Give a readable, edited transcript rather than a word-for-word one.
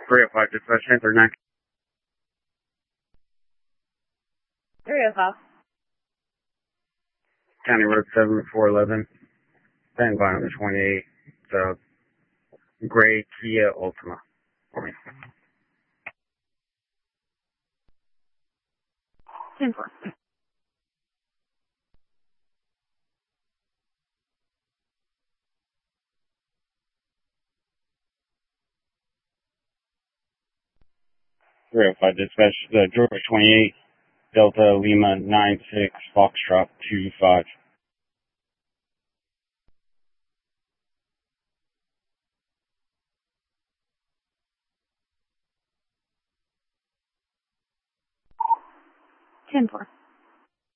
305 dispatch, 1039. 305. County Road 7411. Stand by on the 28. So, gray Kia Ultima. For me. 10-4. Dispatch, the Georgia 28, Delta Lima 96, Foxtrot 25. Ten four.